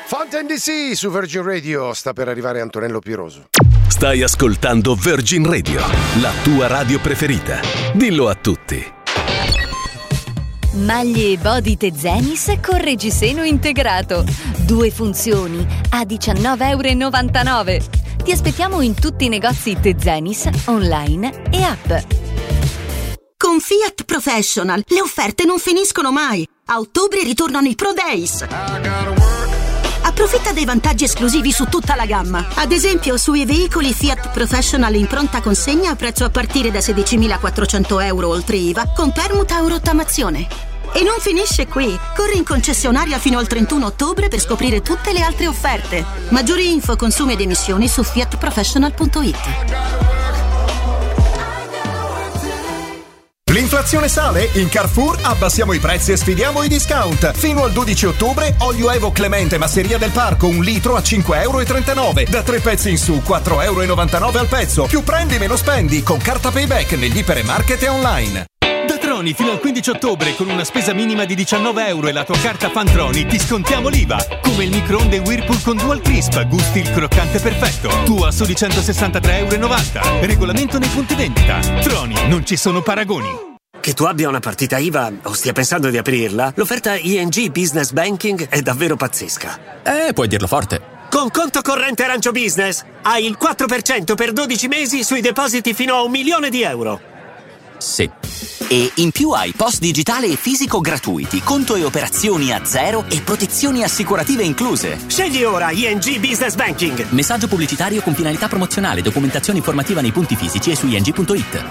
Fountain DC su Virgin Radio, sta per arrivare Antonello Piroso. Stai ascoltando Virgin Radio, la tua radio preferita. Dillo a tutti. Maglie e body Tezenis con reggiseno integrato. 2 funzioni a €19,99. Ti aspettiamo in tutti i negozi Tezenis, online e app. Con Fiat Professional le offerte non finiscono mai. A ottobre ritornano i Pro Days. Approfitta dei vantaggi esclusivi su tutta la gamma. Ad esempio, sui veicoli Fiat Professional in pronta consegna a prezzo a partire da €16.400 oltre IVA, con permuta o rottamazione. E non finisce qui. Corri in concessionaria fino al 31 ottobre per scoprire tutte le altre offerte. Maggiori info, consumi ed emissioni su fiatprofessional.it. L'inflazione sale? In Carrefour abbassiamo i prezzi e sfidiamo i discount. Fino al 12 ottobre, olio Evo Clemente Masseria del Parco, 1 litro a €5,39. Da 3 pezzi in su, €4,99 al pezzo. Più prendi, meno spendi. Con carta Payback negli ipermarket e online. Da Troni fino al 15 ottobre con una spesa minima di €19 e la tua carta Fantroni ti scontiamo l'IVA. Come il microonde Whirlpool con Dual Crisp, gusti il croccante perfetto. Tu a soli €163,90. Regolamento nei punti vendita. Troni, non ci sono paragoni. Che tu abbia una partita IVA o stia pensando di aprirla, l'offerta ING Business Banking è davvero pazzesca. Puoi dirlo forte. Con conto corrente Arancio Business hai il 4% per 12 mesi sui depositi fino a €1.000.000. Sì. E in più hai post digitale e fisico gratuiti, conto e operazioni a zero e protezioni assicurative incluse. Scegli ora ING Business Banking. Messaggio pubblicitario con finalità promozionale, documentazione informativa nei punti fisici e su ing.it.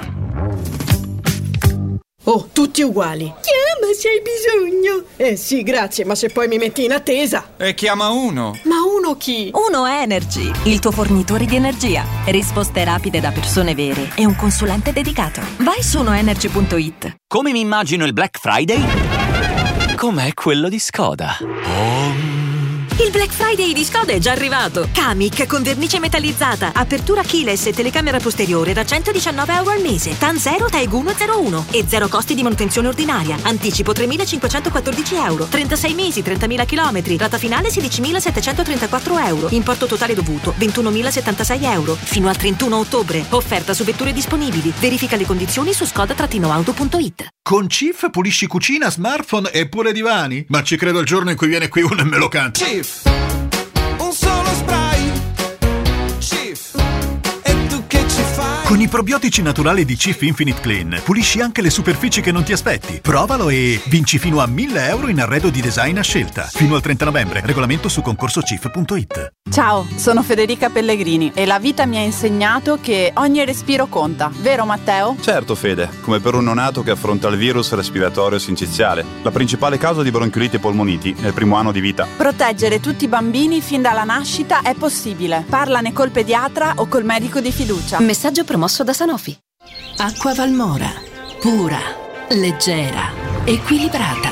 Oh, tutti uguali. Chiama se hai bisogno. Sì, grazie, ma se poi mi metti in attesa. E chiama uno. Ma uno chi? Uno Energy, il tuo fornitore di energia. Risposte rapide da persone vere e un consulente dedicato. Vai su unoenergy.it. Come mi immagino il Black Friday? Com'è quello di Skoda? Il Black Friday di Skoda è già arrivato. Kamiq con vernice metallizzata, apertura keyless e telecamera posteriore da €119 al mese. TAN 0 TAEG 101 e 0 costi di manutenzione ordinaria. Anticipo €3.514. 36 mesi, 30.000 chilometri. Rata finale €16.734. Importo totale dovuto €21.076. Fino al 31 ottobre. Offerta su vetture disponibili. Verifica le condizioni su skoda-auto.it. Con Cif pulisci cucina, smartphone e pure divani? Ma ci credo il giorno in cui viene qui uno e me lo canta. Cif, un solo spray. Cif, e tu che ci fai? Con i probiotici naturali di Cif Infinite Clean pulisci anche le superfici che non ti aspetti. Provalo e vinci fino a €1.000 in arredo di design a scelta. Fino al 30 novembre. Regolamento su concorsocif.it. Ciao, sono Federica Pellegrini e la vita mi ha insegnato che ogni respiro conta. Vero Matteo? Certo Fede, come per un neonato che affronta il virus respiratorio sinciziale, la principale causa di bronchiolite e polmoniti nel primo anno di vita. Proteggere tutti i bambini fin dalla nascita è possibile. Parlane col pediatra o col medico di fiducia. Messaggio promosso da Sanofi. Acqua Valmora, pura, leggera, equilibrata.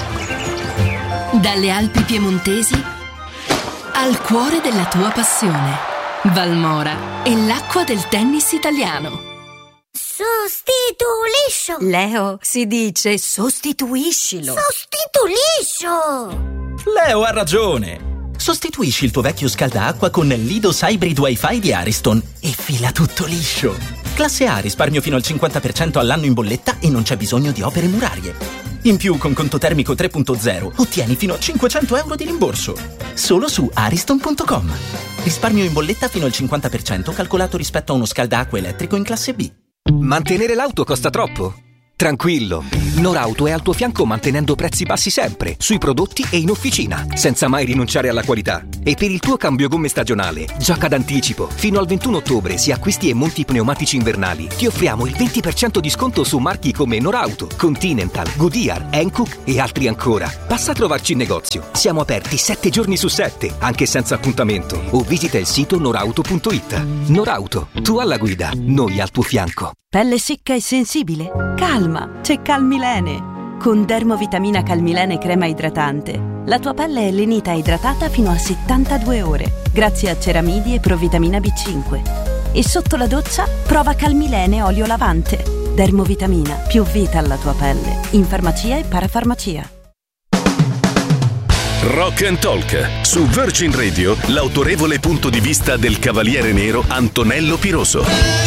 Dalle Alpi piemontesi al cuore della tua passione. Valmora è l'acqua del tennis italiano. Sostituiscio. Leo, si dice sostituiscilo. Sostituiscio. Leo ha ragione. Sostituisci il tuo vecchio scaldaacqua con l'Idos Hybrid Wi-Fi di Ariston e fila tutto liscio. Classe A, risparmio fino al 50% all'anno in bolletta e non c'è bisogno di opere murarie. In più, con conto termico 3.0, ottieni fino a €500 di rimborso. Solo su ariston.com. Risparmio in bolletta fino al 50% calcolato rispetto a uno scaldaacqua elettrico in classe B. Mantenere l'auto costa troppo? Tranquillo, Norauto è al tuo fianco mantenendo prezzi bassi sempre, sui prodotti e in officina, senza mai rinunciare alla qualità. E per il tuo cambio gomme stagionale, gioca d'anticipo. Fino al 21 ottobre, se acquisti e monti pneumatici invernali, ti offriamo il 20% di sconto su marchi come Norauto, Continental, Goodyear, Hankook e altri ancora. Passa a trovarci in negozio. Siamo aperti 7 giorni su 7, anche senza appuntamento. O visita il sito norauto.it. Norauto, tu alla guida, noi al tuo fianco. Pelle secca e sensibile? Calma, c'è Calmilene. Con Dermovitamina Calmilene crema idratante, la tua pelle è lenita e idratata fino a 72 ore, grazie a ceramidi e provitamina B5. E sotto la doccia, prova Calmilene olio lavante. Dermovitamina, più vita alla tua pelle. In farmacia e parafarmacia. Rock and Talk. Su Virgin Radio, l'autorevole punto di vista del Cavaliere Nero Antonello Piroso.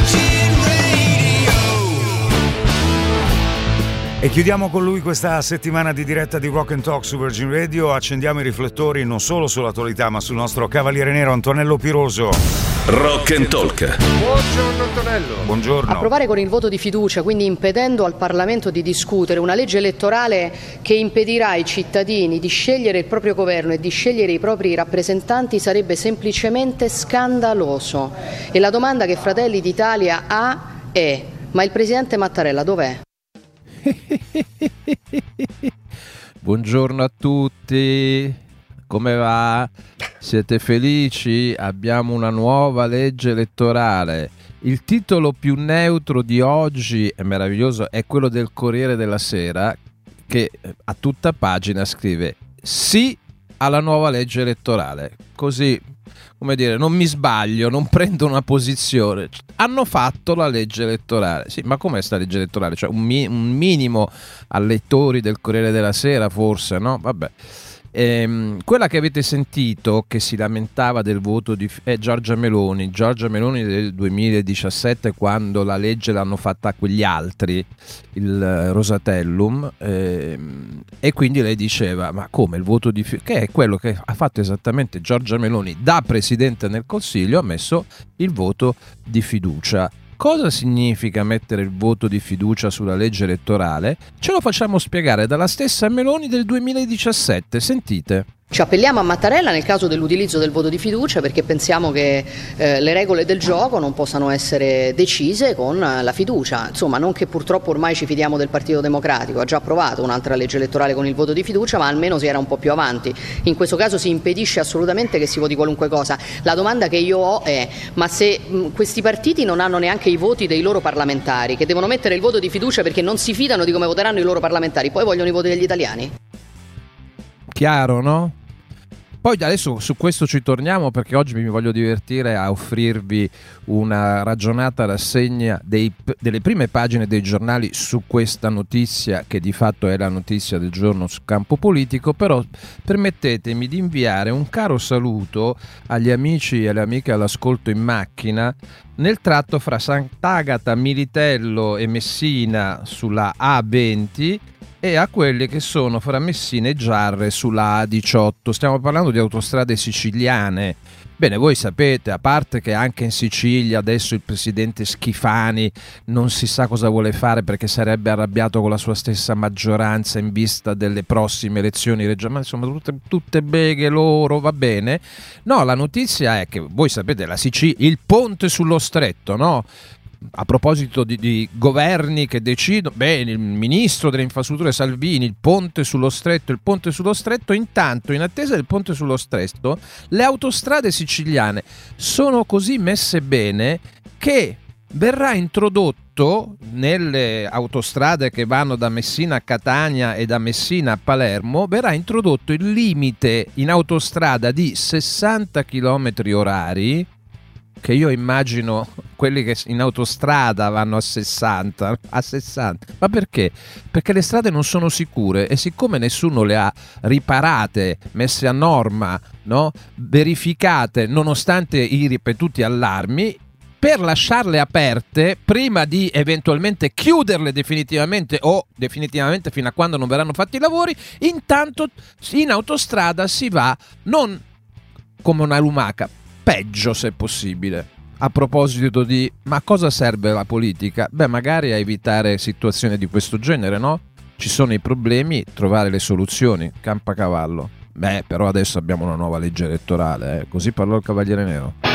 E chiudiamo con lui questa settimana di diretta di Rock and Talk su Virgin Radio. Accendiamo i riflettori non solo sull'attualità, ma sul nostro Cavaliere Nero Antonello Piroso. Rock and Talk. Buongiorno Antonello. Buongiorno. Approvare con il voto di fiducia, quindi impedendo al Parlamento di discutere una legge elettorale che impedirà ai cittadini di scegliere il proprio governo e di scegliere i propri rappresentanti, sarebbe semplicemente scandaloso. E la domanda che Fratelli d'Italia ha è: ma il presidente Mattarella dov'è? Buongiorno a tutti, come va? Siete felici? Abbiamo una nuova legge elettorale. Il titolo più neutro di oggi è meraviglioso, è quello del Corriere della Sera, che a tutta pagina scrive sì alla nuova legge elettorale. Così, come dire, non mi sbaglio, non prendo una posizione. Hanno fatto la legge elettorale. Sì, ma com'è sta legge elettorale? Cioè un minimo a lettori del Corriere della Sera, forse, no? Vabbè. Quella che avete sentito che si lamentava del voto di Giorgia Meloni del 2017, quando la legge l'hanno fatta quegli altri, il Rosatellum, e quindi lei diceva: ma come il voto di fiducia, che è quello che ha fatto esattamente Giorgia Meloni da Presidente del Consiglio, ha messo il voto di fiducia. Cosa significa mettere il voto di fiducia sulla legge elettorale? Ce lo facciamo spiegare dalla stessa Meloni del 2017. Sentite. Ci appelliamo a Mattarella nel caso dell'utilizzo del voto di fiducia, perché pensiamo che le regole del gioco non possano essere decise con la fiducia. Insomma, non che purtroppo ormai ci fidiamo del Partito Democratico, ha già approvato un'altra legge elettorale con il voto di fiducia, ma almeno si era un po' più avanti. In questo caso si impedisce assolutamente che si voti qualunque cosa. La domanda che io ho è: ma se questi partiti non hanno neanche i voti dei loro parlamentari, che devono mettere il voto di fiducia perché non si fidano di come voteranno i loro parlamentari, poi vogliono i voti degli italiani? Chiaro, no? Poi adesso su questo ci torniamo, perché oggi mi voglio divertire a offrirvi una ragionata rassegna delle prime pagine dei giornali su questa notizia, che di fatto è la notizia del giorno sul campo politico. Però permettetemi di inviare un caro saluto agli amici e alle amiche all'ascolto in macchina nel tratto fra Sant'Agata, Militello e Messina sulla A20, e a quelli che sono fra Messina e Giarre sulla A18. Stiamo parlando di autostrade siciliane. Bene, voi sapete, a parte che anche in Sicilia adesso il presidente Schifani non si sa cosa vuole fare, perché sarebbe arrabbiato con la sua stessa maggioranza in vista delle prossime elezioni regionali, insomma tutte beghe loro, va bene. No, la notizia è che voi sapete, la Sicilia, il ponte sullo stretto, no? A proposito di governi che decidono, bene, il ministro delle infrastrutture Salvini, il ponte sullo stretto. Intanto, in attesa del ponte sullo stretto, le autostrade siciliane sono così messe bene che verrà introdotto nelle autostrade che vanno da Messina a Catania e da Messina a Palermo, verrà introdotto il limite in autostrada di 60 km orari, che io immagino quelli che in autostrada vanno a 60. Ma perché? Perché le strade non sono sicure, e siccome nessuno le ha riparate, messe a norma, no? Verificate, nonostante i ripetuti allarmi, per lasciarle aperte prima di eventualmente chiuderle definitivamente, o definitivamente fino a quando non verranno fatti i lavori, intanto in autostrada si va non come una lumaca, peggio se possibile. A proposito di ma cosa serve la politica? Beh, magari a evitare situazioni di questo genere, no? Ci sono i problemi, trovare le soluzioni, campa cavallo. Beh, però adesso abbiamo una nuova legge elettorale, così parlò il Cavaliere Nero.